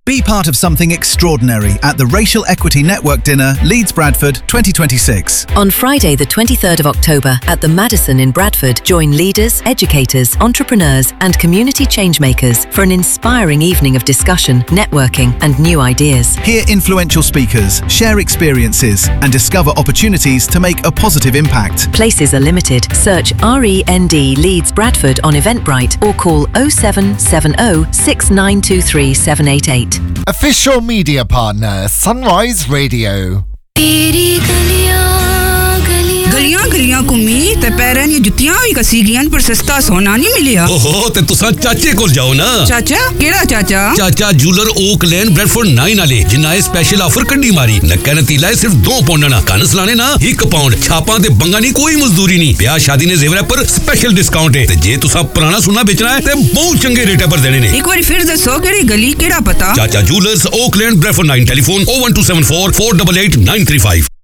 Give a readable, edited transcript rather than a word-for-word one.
Be part of something extraordinary at the Racial Equity Network Dinner, Leeds Bradford 2026. On Friday the 23rd of October at the Madison in Bradford, join leaders, educators, entrepreneurs and community changemakers for an inspiring evening of discussion, networking and new ideas. Hear influential speakers, share experiences and discover opportunities to make a positive impact. Places are limited. Search REND Leeds Bradford on Eventbrite or call 0770 6923 788. Official media partner Sunrise Radio. गलियां गलियां घूमी ते पैरां दी जुत्तियां भी कसी गियां पर सस्ता सोना नहीं मिलिया। ओहो ते तुसा चाचे कोल जाओ ना। चाचा केड़ा चाचा? चाचा जूलर ओक लेन ब्रैडफोर्ड 9 वाले जिन्ना स्पेशल ऑफर कड्डी मारी नक्का नतीला है सिर्फ 2 पाउंड ना कन सलाने ना 1 पाउंड छापां ते बंगा नहीं कोई मजदूरी नहीं ब्याह शादी ने जेवर पर स्पेशल डिस्काउंट है ते जे तुसा पुराना सोना बेचना है ते बहुत चंगे रेट पर देने ने। एक बार फिर दसो केड़ी गली केड़ा पता? चाचा जूलर्स ओक लेन ब्रैडफोर्ड 9 टेलीफोन 01274 488 935।